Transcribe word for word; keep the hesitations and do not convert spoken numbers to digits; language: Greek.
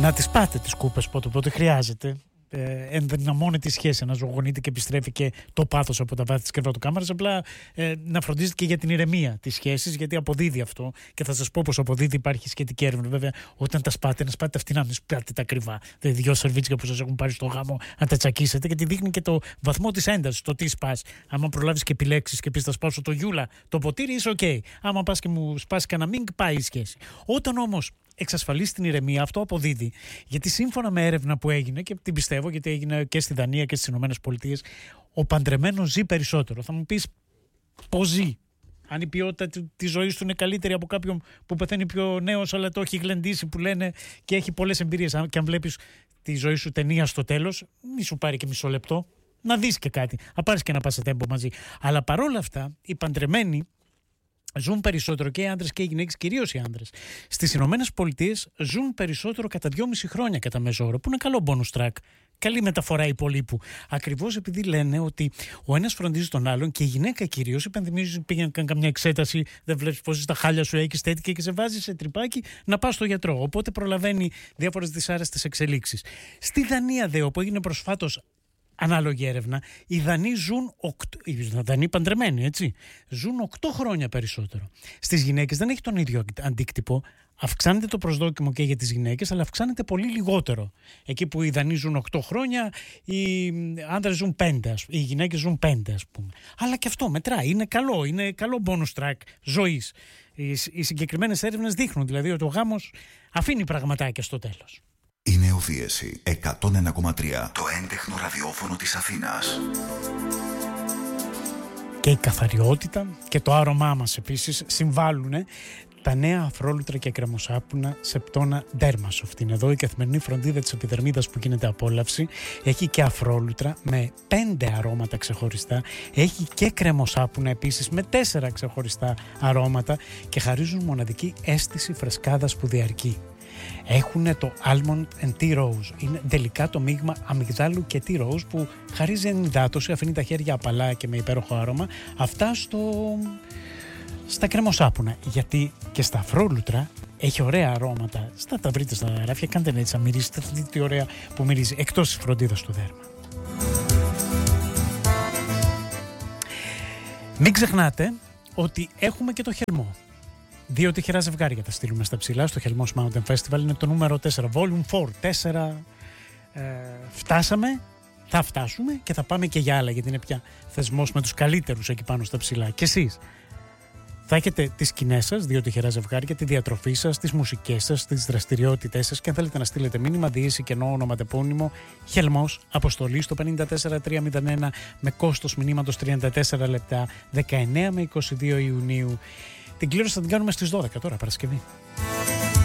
να τις πάτε τις κούπες πότε πότε χρειάζεται. Ε, ενδυναμώνει τη σχέση, αναζωογονείται και επιστρέφει και το πάθος από τα βάθη της κρεβατοκάμαρας. Απλά ε, να φροντίζετε και για την ηρεμία της σχέσης, γιατί αποδίδει αυτό. Και θα σας πω πως αποδίδει, υπάρχει σχετική έρευνα. Βέβαια, όταν τα σπάτε, να σπάτε τα φτηνά, να σπάτε τα ακριβά. Δηλαδή, δυο σερβίτσια που σας έχουν πάρει στο γάμο, να τα τσακίσετε, γιατί δείχνει και το βαθμό της έντασης, το τι σπάς. Άμα προλάβεις και επιλέξεις και πεις θα σπάσω το γιούλα, το ποτήρι, είσαι οκ. Okay. Άμα πας και μου σπάσει κανένα μίνκ, πάει η σχέση. Όταν όμως εξασφαλίσει την ηρεμία, αυτό αποδίδει. Γιατί σύμφωνα με έρευνα που έγινε, και την πιστεύω γιατί έγινε και στη Δανία και στις Ηνωμένες Πολιτείες, ο παντρεμένος ζει περισσότερο. Θα μου πεις πώς ζει. Αν η ποιότητα της ζωής του είναι καλύτερη από κάποιον που πεθαίνει πιο νέος, αλλά το έχει γλεντήσει που λένε και έχει πολλές εμπειρίες. Και αν βλέπεις τη ζωή σου ταινία στο τέλος, μη σου πάρει και μισό λεπτό να δεις και κάτι. Να πάρεις και ένα πασατέμπο μαζί. Αλλά παρόλα αυτά, οι παντρεμένοι ζουν περισσότερο, και οι άντρες και οι γυναίκες, κυρίως οι άντρες. Στις Ηνωμένες Πολιτείες ζουν περισσότερο κατά δυόμιση χρόνια κατά μέσο όρο, που είναι καλό bonus track. Καλή μεταφορά υπολείπου. Ακριβώς επειδή λένε ότι ο ένας φροντίζει τον άλλον, και η γυναίκα κυρίως, υπενθυμίζει, πήγαινε να κάνει καμιά εξέταση, δεν βλέπεις πώς τα χάλια σου έχεις τέτοια και σε βάζει σε τρυπάκι να πας στο γιατρό. Οπότε προλαβαίνει διάφορες δυσάρεστες εξελίξεις. Στη Δανία, δε, όπου έγινε προσφάτως ανάλογη έρευνα, οι Δανείοι ζουν, οκτώ, οι Δανείοι παντρεμένοι, έτσι, ζουν οκτώ χρόνια περισσότερο. Στις γυναίκες δεν έχει τον ίδιο αντίκτυπο. Αυξάνεται το προσδόκιμο και για τις γυναίκες, αλλά αυξάνεται πολύ λιγότερο. Εκεί που οι Δανείοι ζουν οκτώ χρόνια, οι άντρες ζουν πέντε, οι γυναίκες ζουν πέντε, ας πούμε. Αλλά και αυτό μετράει, είναι καλό, είναι καλό bonus track ζωής. Οι, οι συγκεκριμένες έρευνες δείχνουν δηλαδή ότι ο γάμος αφήνει πραγματάκια στο τέλος. Η Νεοδίεση εκατόν ένα κόμμα τρία, το έντεχνο ραδιόφωνο της Αθήνας. Και η καθαριότητα και το άρωμά μας επίσης συμβάλλουν. Τα νέα αφρόλουτρα και κρεμοσάπουνα Σεπτόνα Dermasoft είναι εδώ η καθημερινή φροντίδα της επιδερμίδας που γίνεται απόλαυση. Έχει και αφρόλουτρα με πέντε αρώματα ξεχωριστά. Έχει και κρεμοσάπουνα επίσης με τέσσερα ξεχωριστά αρώματα και χαρίζουν μοναδική αίσθηση φρεσκάδας που διαρκεί. Έχουν το Almond and Tea Rose. Είναι τελικά το μείγμα αμυγδάλου και Tea Rose που χαρίζει ενυδάτωση, αφήνει τα χέρια απαλά και με υπέροχο άρωμα. Αυτά στο... στα κρεμοσάπουνα. Γιατί και στα αφρόλουτρα έχει ωραία αρώματα. Στα τα βρείτε στα ράφια, κάντε έτσι να μυρίσετε, θα δείτε τι ωραία που μυρίζει, εκτός της φροντίδας του δέρμα. Μην ξεχνάτε ότι έχουμε και το χελμό. Δύο τυχερά ζευγάρια τα στείλουμε στα ψηλά στο Χελμός Mountain Festival. Είναι το νούμερο τέσσερα, Volume τέσσερα. τέσσερα ε, φτάσαμε, θα φτάσουμε και θα πάμε και για άλλα, γιατί είναι πια θεσμός με τους καλύτερους εκεί πάνω στα ψηλά. Και εσείς θα έχετε τις σκηνές σας, δύο τυχερά ζευγάρια, τη διατροφή σας, τις μουσικές σας, τις δραστηριότητές σας, και αν θέλετε να στείλετε μήνυμα, διήση κενό ονοματεπώνυμο Χελμός, αποστολή στο πέντε τέσσερα τρία μηδέν ένα με κόστος μηνύματος τριάντα τέσσερα λεπτά, δεκαεννέα με είκοσι δύο Ιουνίου. Την κλήρωση θα την κάνουμε στις δώδεκα τώρα, Παρασκευή.